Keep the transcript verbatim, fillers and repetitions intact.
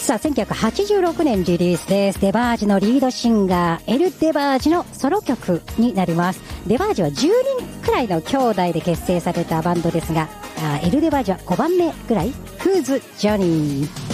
さあ、せんきゅうひゃくはちじゅうろくねんリリースです。デバージのリードシンガー、エル・デバージのソロ曲になります。デバージはじゅうにんくらいの兄弟で結成されたバンドですが、エル・デバージはごばんめぐらい。Who's Johnny?